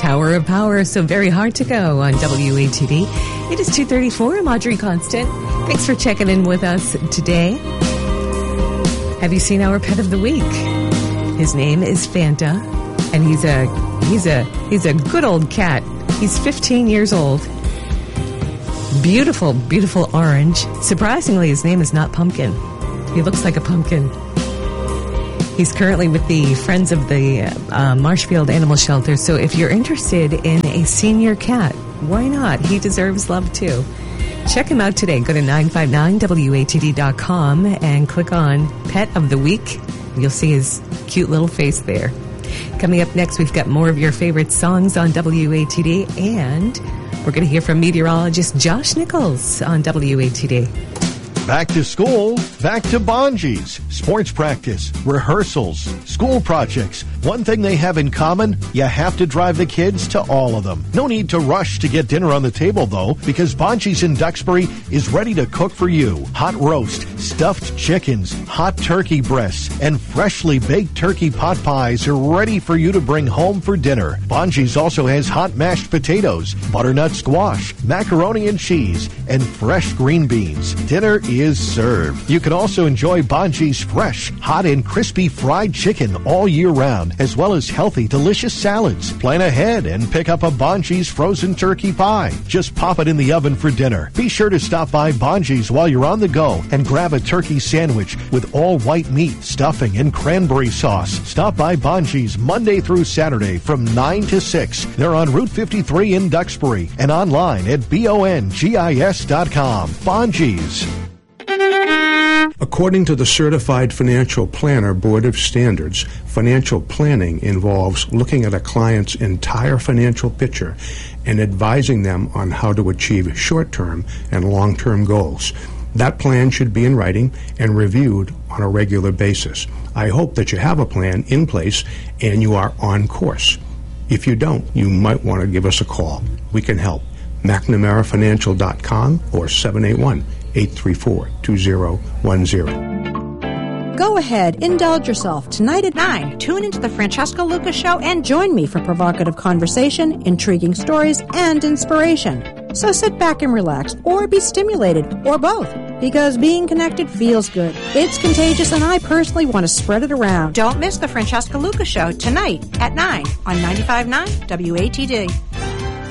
Tower of Power, so very hard to go on WATD. It is 2:34. I'm Audrey Constant. Thanks for checking in with us today. Have you seen our pet of the week? His name is Fanta, and he's a good old cat. He's 15 years old. Beautiful, beautiful orange. Surprisingly, his name is not Pumpkin. He looks like a pumpkin. He's currently with the Friends of the Marshfield Animal Shelter. So if you're interested in a senior cat, why not? He deserves love too. Check him out today. Go to 959watd.com and click on Pet of the Week. You'll see his cute little face there. Coming up next, we've got more of your favorite songs on WATD, and we're going to hear from meteorologist Josh Nichols on WATD. Back to school, back to Bonji's. Sports practice, rehearsals, school projects. One thing they have in common, you have to drive the kids to all of them. No need to rush to get dinner on the table, though, because Bonji's in Duxbury is ready to cook for you. Hot roast, stuffed chickens, hot turkey breasts, and freshly baked turkey pot pies are ready for you to bring home for dinner. Bonji's also has hot mashed potatoes, butternut squash, macaroni and cheese, and fresh green beans. Dinner is served. You can also enjoy Bonji's fresh, hot, and crispy fried chicken all year round, as well as healthy, delicious salads. Plan ahead and pick up a Bonji's frozen turkey pie. Just pop it in the oven for dinner. Be sure to stop by Bonji's while you're on the go and grab a turkey sandwich with all white meat, stuffing, and cranberry sauce. Stop by Bonji's Monday through Saturday from 9 to 6. They're on Route 53 in Duxbury and online at bongis.com. Bonji's. According to the Certified Financial Planner Board of Standards, financial planning involves looking at a client's entire financial picture and advising them on how to achieve short-term and long-term goals. That plan should be in writing and reviewed on a regular basis. I hope that you have a plan in place and you are on course. If you don't, you might want to give us a call. We can help. McNamaraFinancial.com or 781-834-2010. Go ahead, indulge yourself. Tonight at 9, tune into the Francesca Lucas Show and join me for provocative conversation, intriguing stories, and inspiration. So sit back and relax, or be stimulated, or both, because being connected feels good. It's contagious, and I personally want to spread it around. Don't miss the Francesca Lucas Show tonight at 9 on 95.9 WATD.